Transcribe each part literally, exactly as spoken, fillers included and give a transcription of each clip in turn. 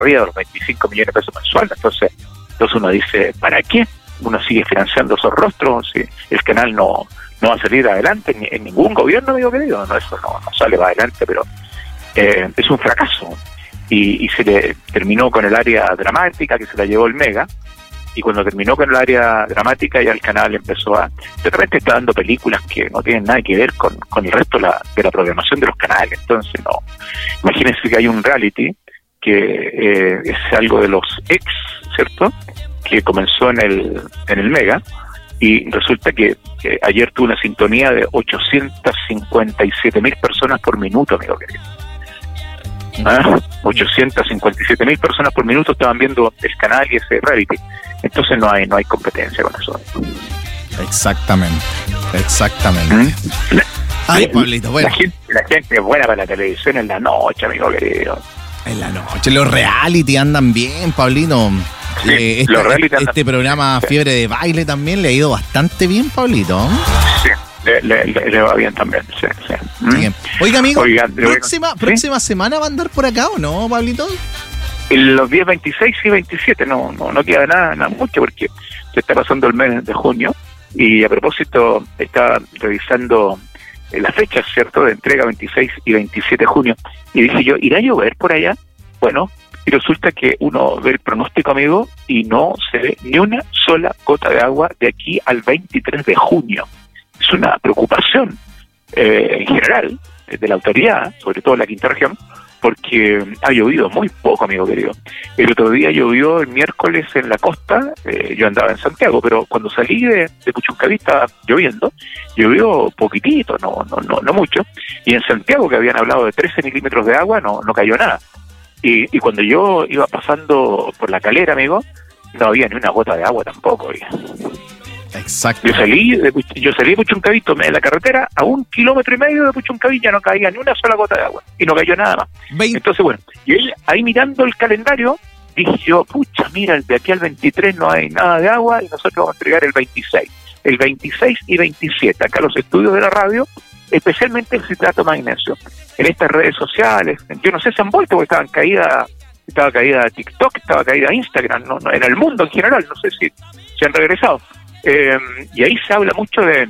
arriba de los veinticinco millones de pesos mensuales. Entonces, entonces uno dice, ¿para qué? Uno sigue financiando esos rostros, ¿sí? El canal no, no va a salir adelante en, en ningún gobierno, amigo querido, no, eso no, no sale para adelante, pero eh, es un fracaso. Y, y se le terminó con el área dramática, que se la llevó el Mega, y cuando terminó con el área dramática ya el canal empezó a... De repente está dando películas que no tienen nada que ver con, con el resto de la, de la programación de los canales. Entonces, no. Imagínense que hay un reality que eh, es algo de los ex, ¿cierto?, que comenzó en el en el Mega, y resulta que, que ayer tuvo una sintonía de ochocientas cincuenta y siete mil personas por minuto, amigo querido. ¿Ah? ochocientas cincuenta y siete mil personas por minuto estaban viendo el canal y ese reality. Entonces no hay no hay competencia con eso. Exactamente, exactamente. ¿Mm? La, Ay, la, Pablito, bueno. La gente, la gente es buena para la televisión en la noche, amigo querido. En la noche, los reality andan bien, Pablito. Sí, eh, este, los reality este, andan... este programa sí. Fiebre de Baile también le ha ido bastante bien, Pablito. Sí, le, le, le, le va bien también. Sí, sí. ¿Mm? Bien. Oiga, amigo, Oiga, próxima, ¿sí? próxima semana va a andar por acá, ¿o no, Pablito? En los días veintiséis y veintisiete no, no, no queda nada, nada mucho, porque se está pasando el mes de junio, y a propósito estaba revisando las fechas, ¿cierto?, de entrega veintiséis y veintisiete de junio, y dije yo, ¿irá a llover por allá? Bueno, y resulta que uno ve el pronóstico, amigo, y no se ve ni una sola gota de agua de aquí al veintitrés de junio. Es una preocupación eh, en general de la autoridad, sobre todo en la quinta región, porque ha llovido muy poco, amigo querido. El otro día llovió el miércoles en la costa, eh, yo andaba en Santiago, pero cuando salí de, de Puchuncaví estaba lloviendo, llovió poquitito, no, no, no, no mucho, y en Santiago, que habían hablado de trece milímetros de agua, no, no cayó nada. Y, y cuando yo iba pasando por la Calera, amigo, no había ni una gota de agua tampoco. Oiga. Exacto. Yo salí de, yo salí de Puchuncaví, tomé la carretera, a un kilómetro y medio de Puchuncaví ya no caía ni una sola gota de agua, y no cayó nada más. veinte Entonces, bueno, y él, ahí mirando el calendario, dije yo, pucha, mira, de aquí al veintitrés no hay nada de agua, y nosotros vamos a entregar el veintiséis. El veintiséis y veintisiete, acá los estudios de la radio, especialmente el citrato magnesio. En estas redes sociales, yo no sé si han vuelto, porque estaban caídas, estaba caída TikTok, estaba caída Instagram, no, no, en el mundo en general, no sé si se han regresado. Eh, y ahí se habla mucho de,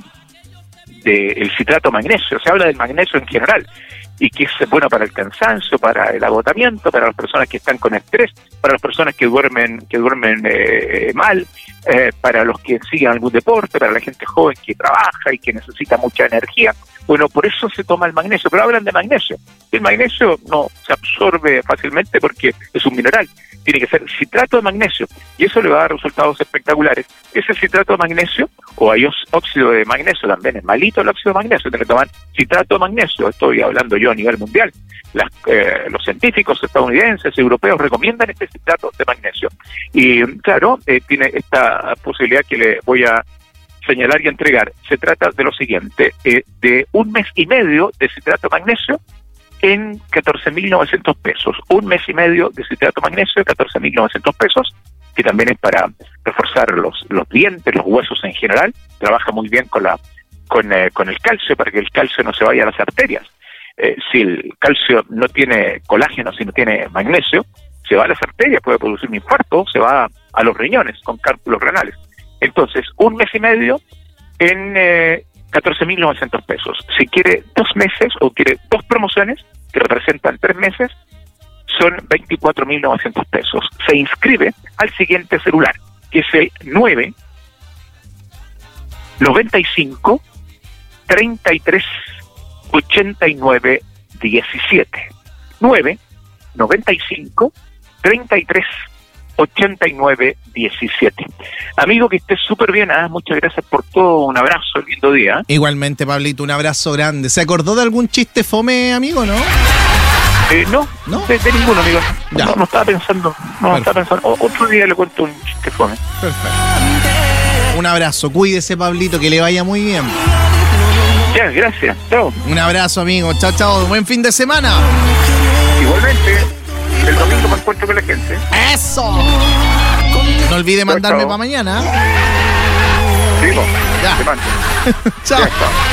de el citrato magnesio, se habla del magnesio en general, y que es bueno para el cansancio, para el agotamiento, para las personas que están con estrés, para las personas que duermen que duermen eh, mal, eh, para los que siguen algún deporte, para la gente joven que trabaja y que necesita mucha energía. Bueno, por eso se toma el magnesio, pero hablan de magnesio. El magnesio no se absorbe fácilmente porque es un mineral, tiene que ser citrato de magnesio, y eso le va a dar resultados espectaculares. Ese citrato de magnesio, o hay óxido de magnesio también, es malito el óxido de magnesio, tiene que tomar citrato de magnesio, estoy hablando yo a nivel mundial. Las, eh, los científicos estadounidenses, europeos, recomiendan este citrato de magnesio. Y claro, eh, tiene esta posibilidad que le voy a señalar y entregar. Se trata de lo siguiente, eh, de un mes y medio de citrato de magnesio en catorce mil novecientos pesos. Un mes y medio de citrato de magnesio, catorce mil novecientos pesos, que también es para reforzar los, los dientes, los huesos en general. Trabaja muy bien con la con, eh, con el calcio, para que el calcio no se vaya a las arterias. Eh, si el calcio no tiene colágeno, si no tiene magnesio, se va a las arterias, puede producir un infarto, se va a los riñones con cálculos renales. Entonces, un mes y medio en eh, catorce mil novecientos pesos. Si quiere dos meses o quiere dos promociones, que representan tres meses, son veinticuatro mil novecientos pesos. Se inscribe al siguiente celular, que es el nueve noventa y cinco treinta y tres ochenta y nueve diecisiete. nueve noventa y cinco treinta y tres ochenta y nueve diecisiete. Amigo, que estés súper bien, ¿eh? Muchas gracias por todo, un abrazo, lindo día. Igualmente, Pablito, un abrazo grande. ¿Se acordó de algún chiste fome, amigo, no? Eh, no, ¿No? De, de ninguno, amigo. Ya. No, no estaba pensando, no estaba pensando. O, otro día le cuento un chiste fome. Perfecto. Un abrazo, cuídese, Pablito, que le vaya muy bien. Ya, gracias, chao. Un abrazo, amigo, chao, chao, buen fin de semana. Igualmente, el domingo me encuentro con la gente. ¡Eso! No olvide mandarme para mañana. Sí, no, Ya. te mando. Chao. Ya, chao.